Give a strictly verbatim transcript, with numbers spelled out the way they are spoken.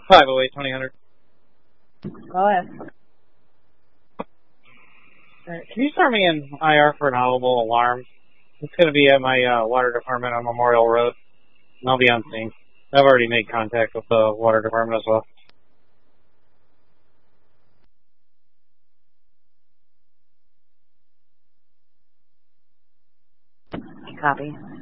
five oh eight, twenty hundred. Go ahead. Alright, can you start me in I R for an audible alarm? It's going to be at my uh, water department on Memorial Road, and I'll be on scene. I've already made contact with the water department as well. Copy.